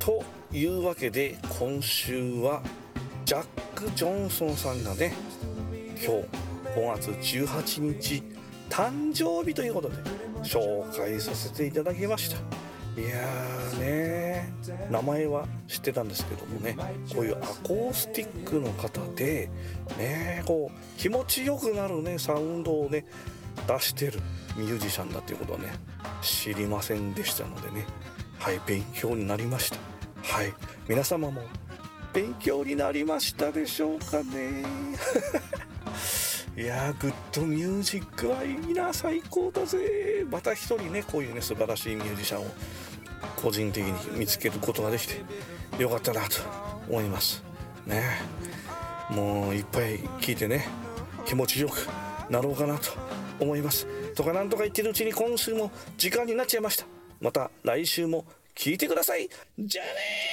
というわけで今週はジャック・ジョンソンさんがね今日5月18日誕生日ということで紹介させていただきました。いやーね、名前は知ってたんですけどもね、こういうアコースティックの方でね、こう気持ちよくなるねサウンドをね出してるミュージシャンだということはね知りませんでしたのでね、はい、勉強になりました。はい、皆様も勉強になりましたでしょうかねいやー、グッドミュージックはいいな、最高だぜ。また一人ねこういうね素晴らしいミュージシャンを個人的に見つけることができてよかったなと思いますね。もういっぱい聞いてね気持ちよくなろうかなと思いますとかなんとか言ってるうちに今週も時間になっちゃいました。また来週も聞いてください。じゃあねー。